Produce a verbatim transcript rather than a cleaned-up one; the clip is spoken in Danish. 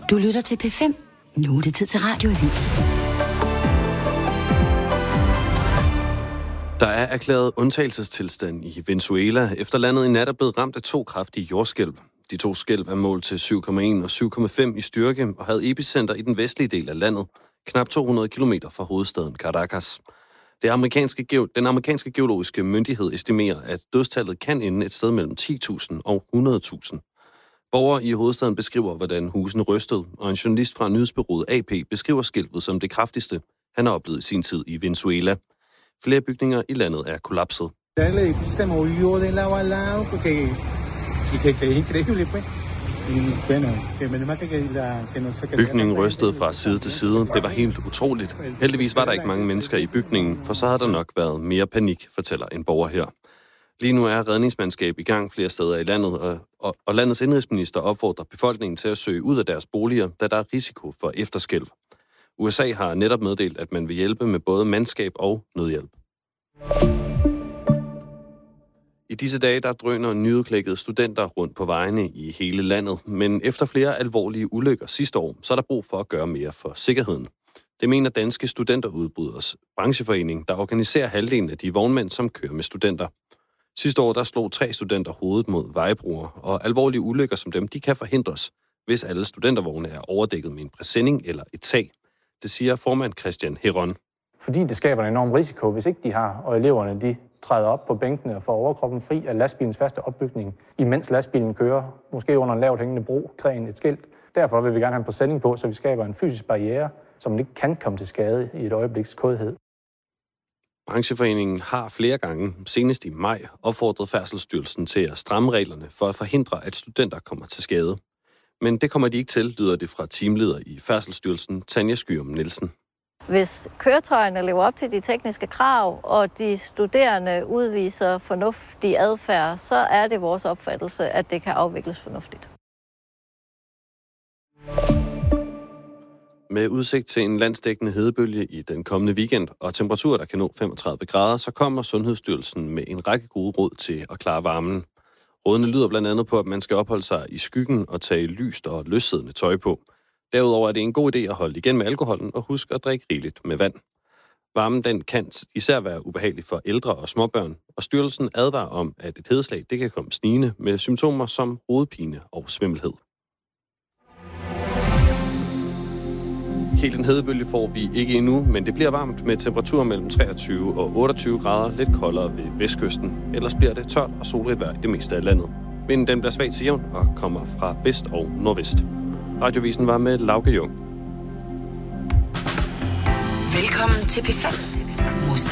Du lytter til P fem. Nu er det tid til Radioavis. Der er erklæret undtagelsestilstand i Venezuela, efter landet i nat er blevet ramt af to kraftige jordskælv. De to skælv er målt til syv komma en og syv komma fem i styrke og havde epicenter i den vestlige del af landet, knap to hundrede kilometer fra hovedstaden Caracas. Det amerikanske, den amerikanske geologiske myndighed estimerer, at dødstallet kan ende et sted mellem ti tusind og hundrede tusind. Borgere i hovedstaden beskriver, hvordan husene rystede, og en journalist fra nyhedsbureauet A P beskriver skælvet som det kraftigste, han har oplevet i sin tid i Venezuela. Flere bygninger i landet er kollapset. Bygningen rystede fra side til side. Det var helt utroligt. Heldigvis var der ikke mange mennesker i bygningen, for så havde der nok været mere panik, fortæller en borger her. Lige nu er redningsmandskab i gang flere steder i landet, og, og, og landets indrigsminister opfordrer befolkningen til at søge ud af deres boliger, da der er risiko for efterskælv. U S A har netop meddelt, at man vil hjælpe med både mandskab og nødhjælp. I disse dage der drøner nyudklækkede studenter rundt på vejene i hele landet, men efter flere alvorlige ulykker sidste år, så er der brug for at gøre mere for sikkerheden. Det mener Danske Studenterudbryders brancheforening, der organiserer halvdelen af de vognmænd, som kører med studenter. Sidste år der slog tre studenter hovedet mod vejbroer, og alvorlige ulykker som dem, de kan forhindres, hvis alle studentervogne er overdækket med en præsending eller et tag. Det siger formand Christian Heron. Fordi det skaber en enorm risiko, hvis ikke de har, og eleverne de træder op på bænkene og får overkroppen fri af lastbilens faste opbygning, imens lastbilen kører, måske under en lavt hængende bro, kræn et skilt. Derfor vil vi gerne have en præsending på, så vi skaber en fysisk barriere, som man ikke kan komme til skade i et øjebliks kodhed. Brancheforeningen har flere gange, senest i maj, opfordret Færdselsstyrelsen til at stramme reglerne for at forhindre, at studenter kommer til skade. Men det kommer de ikke til, lyder det fra teamleder i Færdselsstyrelsen, Tanja Skyrum Nielsen. Hvis køretøjerne lever op til de tekniske krav, og de studerende udviser fornuftig adfærd, så er det vores opfattelse, at det kan afvikles fornuftigt. Med udsigt til en landsdækkende hedebølge i den kommende weekend og temperaturer, der kan nå femogtredive grader, så kommer Sundhedsstyrelsen med en række gode råd til at klare varmen. Rådene lyder blandt andet på, at man skal opholde sig i skyggen og tage lyst og løssiddende tøj på. Derudover er det en god idé at holde igen med alkoholen og huske at drikke rigeligt med vand. Varmen den kan især være ubehagelig for ældre og småbørn, og styrelsen advarer om, at et hedeslag det kan komme snigende med symptomer som hovedpine og svimmelhed. Helt en hedebølge får vi ikke endnu, men det bliver varmt med temperaturer mellem treogtyve og otteogtyve grader, lidt koldere ved vestkysten. Ellers bliver det tørt og solrigt vejr i det meste af landet. Vinden den bliver svag til jævn og kommer fra vest og nordvest. Radiovisen var med Lauke Jung. Velkommen til P fem.